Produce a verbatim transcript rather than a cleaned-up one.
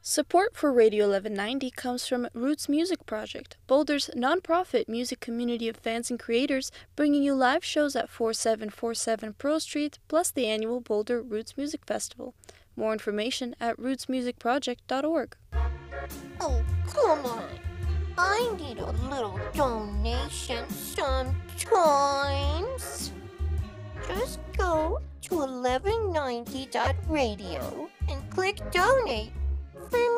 Support for Radio eleven ninety comes from Roots Music Project, Boulder's nonprofit music community of fans and creators, bringing you live shows at forty-seven forty-seven Pearl Street, plus the annual Boulder Roots Music Festival. More information at roots music project dot org. Oh, come on. I need a little donation sometimes. Just go to eleven ninety dot radio and click donate for